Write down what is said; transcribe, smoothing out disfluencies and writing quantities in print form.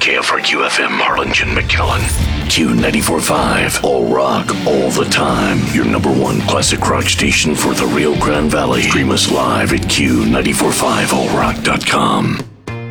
KFRQ FM, Harlingen, McAllen. Q94.5, all rock, all the time. Your number one classic rock station for the Rio Grande Valley. Stream us live at Q945allrock.com.